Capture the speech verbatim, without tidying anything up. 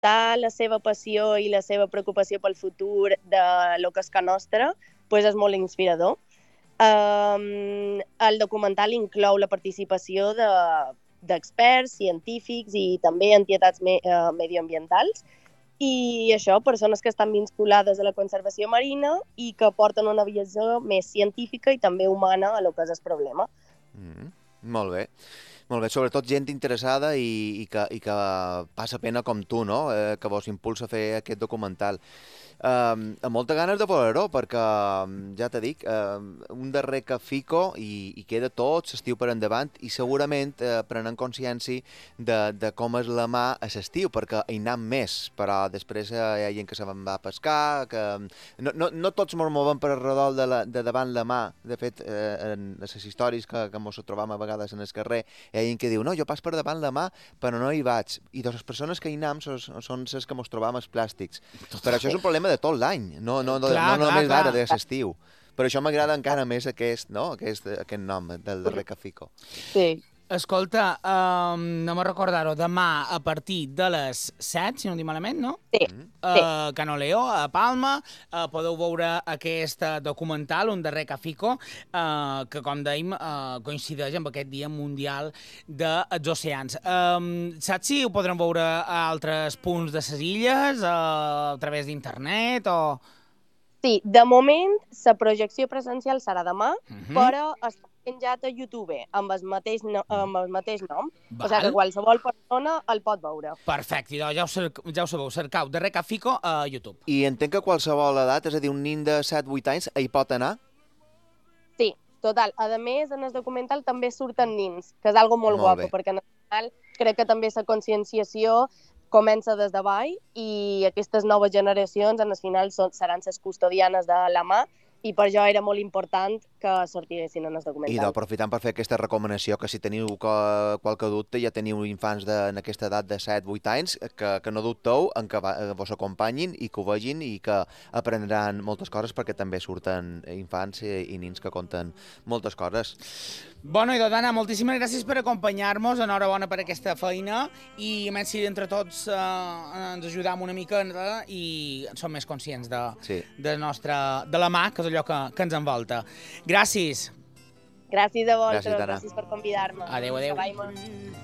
retratar la seva passió i la seva preocupació pel futur de lo que és Ca Nostra, pues és molt inspirador. Um, el documental inclou la participació de, d'experts, científics i també entitats me, uh, medioambientals, i això, persones que estan vinculades a la conservació marina i que porten una visió més científica i també humana a lo que és el problema. Mm, molt bé. Molt bé, sobretot gent interessada i, i, que, i que passa pena com tu, no?, eh, que vos impulsa a fer aquest documental. Um, amb moltes ganes de veure-ho, perquè, ja t'he dit, um, un darrer que fico i, i queda tot l'estiu per endavant i segurament eh, prenent consciència de, de com és la mà a l'estiu, perquè hi anem més, però després eh, hi ha gent que se va a pescar, que no, no, no tots ens movem per redol de, la, de davant la mà. De fet, eh, en les històries que, que ens trobam a vegades en el carrer, hi ha gent que diu, no, jo pas per davant la mà, però no hi vaig. I de les persones que hi anem són, són les que ens trobam els plàstics. Per això és un problema de tot l'any, no, no, no, clar, no només clar, d'ara, de l'estiu. Per això m'agrada encara més aquest, no? aquest, aquest nom del darrer que fico. Sí. Escolta, um, no me'n recordar-ho, demà a partir de les set, si no dic malament, no? Sí, uh, sí. Can Oleo, a Palma, uh, podeu veure aquest documental, Un darrer Cafico, uh, que, com dèiem, uh, coincideix amb aquest Dia Mundial dels Oceans. Um, saps si ho podrem veure a altres punts de les illes, uh, a través d'internet, o...? Sí, de moment, la projecció presencial serà demà, uh Mhm. però està penjat a YouTube amb el mateix, no, amb el mateix nom. Val. O sigui que qualsevol persona el pot veure. Perfecte, doncs ja ho, cer ja ho sabeu, cercau Darrer Cafico a YouTube. I entenc que qualsevol edat, és a dir, un nin de set vuit anys, hi pot anar? Sí, total. A més, en el documental també surten nins, que és algo molt, Molt guapo, bé. perquè en el final crec que també la conscienciació comença des de baix i aquestes noves generacions, en el final, són, seran les custodianes de la mà, i per això era molt important que sortissin en el I documental. d'aprofitant per fer aquesta recomanació, que si teniu que, qualque dubte, ja teniu infants de, en aquesta edat de set vuit anys, que, que no dubteu en que va, vos acompanyin i que ho vegin i que aprendran moltes coses, perquè també surten infants i, i nins que conten moltes coses. Bueno, idò, Dana, moltíssimes gràcies per acompanyar-nos, enhorabona per aquesta feina i a més si entre tots eh, ens ajudam una mica eh, i som més conscients de, Sí. de, nostra, de la mà, que és allò que, que ens envolta. Gràcies. Gràcies a vosaltres, Gràcies, Dana. gràcies per convidar-me. Adéu, adéu. Bye,